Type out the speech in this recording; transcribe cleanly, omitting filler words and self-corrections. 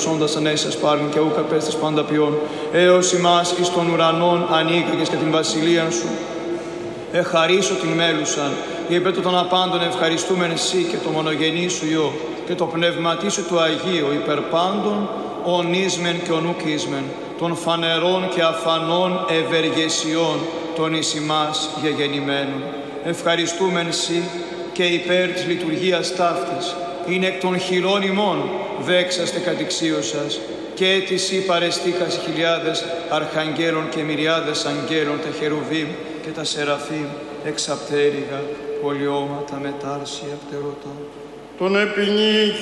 προσώντας ανέσιας πάρμην και ούκα πέστης πάντα ποιόν, έως ημάς εις των ουρανών ανήκαγες και την βασιλείαν σου. Εχαρίσω την μέλουσαν, υπέρ των απάντων ευχαριστούμεν εσύ και το μονογενή σου Υιό και το πνευματί σου το Αγίο υπέρ πάντων, ον ίσμεν και ον ουκ ίσμεν, των φανερών και αφανών ευεργεσιών των εις ημάς γεγεννημένων. Ευχαριστούμεν εσύ και υπέρ της λειτουργίας ταύτης, είναι εκ των χειρών ημών δέξαστε κατηξίωσας, και της ή παρεστήκας χιλιάδες αρχαγγέλων και μυριάδες αγγέλων τα χερουβίμ και τα σεραφείμ εξαπτέρυγα πολιώματα μετάρσια πτερωτά. Τον επινή